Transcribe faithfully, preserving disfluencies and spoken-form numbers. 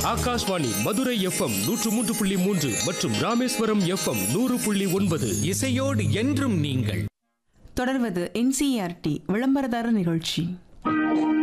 Akashvani Madurai FM நூற்று மூன்று புள்ளி மூன்று மற்றும் ராமேஸ்வரம் எஃப்எம் நூறு புள்ளி ஒன்பது. இசையோடு என்றும் நீங்கள். தொடர்வது என்சிஇஆர்டி விளம்பரதார நிகழ்ச்சி.